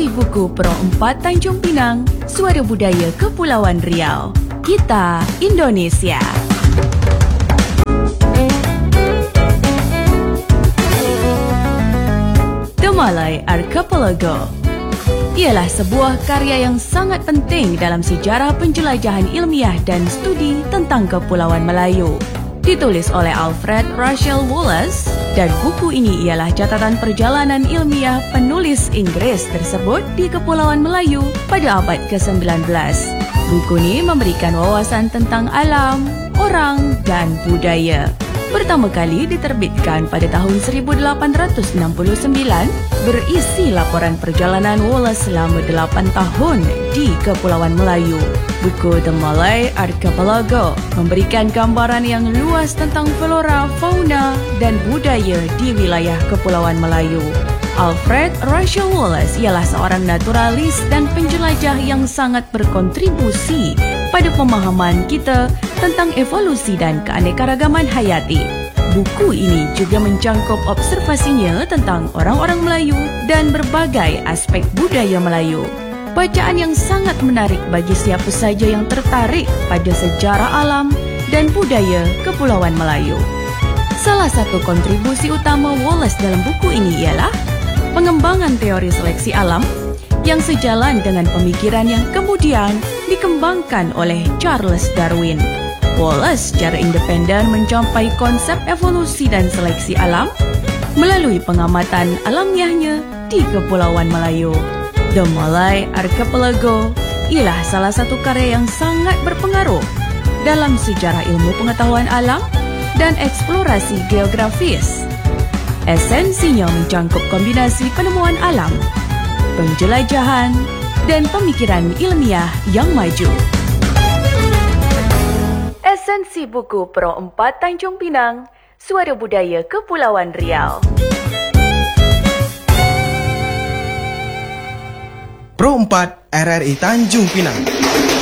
Buku Pro 4 Tanjung Pinang, Suara Budaya Kepulauan Riau. Kita Indonesia. The Malay Archipelago ialah sebuah karya yang sangat penting dalam sejarah penjelajahan ilmiah dan studi tentang Kepulauan Melayu. Ditulis oleh Alfred Russel Wallace dan buku ini ialah catatan perjalanan ilmiah penulis Inggris tersebut di Kepulauan Melayu pada abad ke-19. Buku ini memberikan wawasan tentang alam, orang dan budaya. Pertama kali diterbitkan pada tahun 1869, berisi laporan perjalanan Wallace selama 8 tahun di Kepulauan Melayu. Buku The Malay Archipelago memberikan gambaran yang luas tentang flora, fauna dan budaya di wilayah Kepulauan Melayu. Alfred Russel Wallace ialah seorang naturalis dan penjelajah yang sangat berkontribusi pada pemahaman kita tentang evolusi dan keanekaragaman hayati. Buku ini juga mencangkup observasinya tentang orang-orang Melayu dan berbagai aspek budaya Melayu. Bacaan yang sangat menarik bagi siapa saja yang tertarik pada sejarah alam dan budaya Kepulauan Melayu. Salah satu kontribusi utama Wallace dalam buku ini ialah pengembangan teori seleksi alam yang sejalan dengan pemikiran yang kemudian dikembangkan oleh Charles Darwin. Wallace secara independen mencapai konsep evolusi dan seleksi alam melalui pengamatan alamiahnya di Kepulauan Melayu. The Malay Archipelago ialah salah satu karya yang sangat berpengaruh dalam sejarah ilmu pengetahuan alam dan eksplorasi geografis. Esensinya mencangkup kombinasi penemuan alam, penjelajahan, dan pemikiran ilmiah yang maju. Esensi Buku Pro 4 Tanjung Pinang, Suara Budaya Kepulauan Riau. Pro 4 RRI Tanjung Pinang.